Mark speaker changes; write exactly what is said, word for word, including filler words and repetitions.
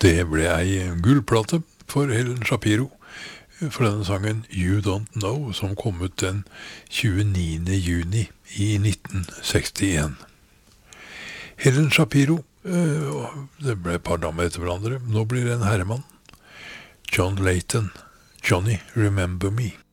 Speaker 1: Det ble ei gullplate for Helen Shapiro for denne sangen You Don't Know, som kom ut den tjueniende juni i nitten sekstien. Helen Shapiro, det ble et par damer etter hverandre, nå blir det en herremann. John Layton, Johnny Remember Me.